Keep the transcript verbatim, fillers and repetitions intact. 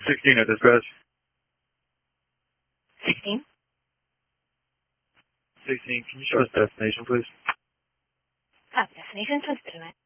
sixteen at dispatch. sixteen? sixteen, can you show us destination, please? Ah, destination twenty-two.